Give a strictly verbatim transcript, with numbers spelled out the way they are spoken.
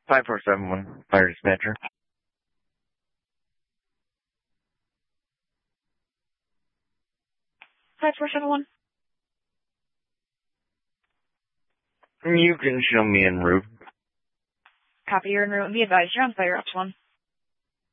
five four seven one, fire dispatcher. five four seven one. You can show me en route. Copy, you're en route and be advised you're on fire up one.